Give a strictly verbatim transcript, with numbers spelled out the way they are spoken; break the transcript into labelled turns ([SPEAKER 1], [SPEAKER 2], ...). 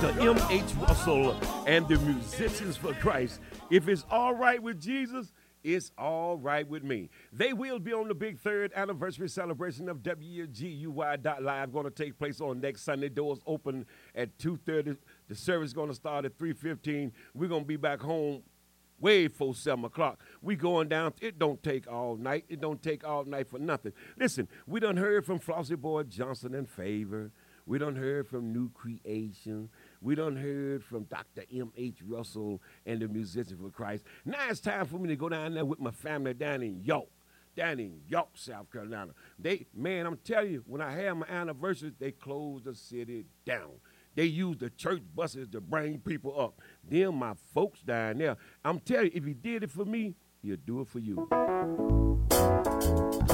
[SPEAKER 1] Doctor M H. Russell and the Musicians for Christ. If it's all right with Jesus, it's all right with me. They will be on the big third anniversary celebration of W G U Y Live, going to take place on next Sunday. Doors open at two thirty. The service is going to start at three fifteen. We're going to be back home way before seven o'clock. We going down. It don't take all night. It don't take all night for nothing. Listen, we done heard from Flossie Boy Johnson and Favor. We done heard from New Creation. We done heard from Doctor M H. Russell and the Musicians for Christ. Now it's time for me to go down there with my family down in York, down in York, South Carolina. They, man, I'm telling you, when I had my anniversary, they closed the city down. They used the church buses to bring people up. Them, my folks down there. I'm telling you, if he did it for me, he'll do it for you.